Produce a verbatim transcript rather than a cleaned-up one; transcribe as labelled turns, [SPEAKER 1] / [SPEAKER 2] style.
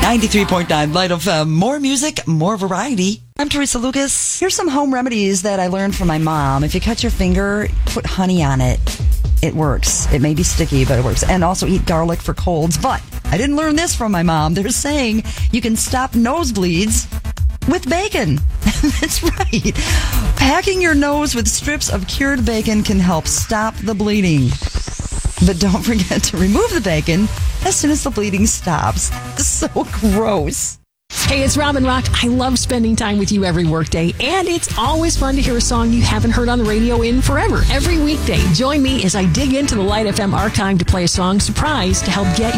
[SPEAKER 1] ninety-three point nine Light F M. More music, more variety. I'm Teresa Lucas. Here's some home remedies that I learned from my mom. If you cut your finger, put honey on it. It works. It may be sticky, but it works. And also eat garlic for colds. But I didn't learn this from my mom. They're saying you can stop nosebleeds with bacon. That's right. Packing your nose with strips of cured bacon can help stop the bleeding. But don't forget to remove the bacon as soon as the bleeding stops. It's so gross.
[SPEAKER 2] Hey, it's Robin Rock. I love spending time with you every workday, and it's always fun to hear a song you haven't heard on the radio in forever. Every weekday, join me as I dig into the Light F M archive to play a song surprise to help get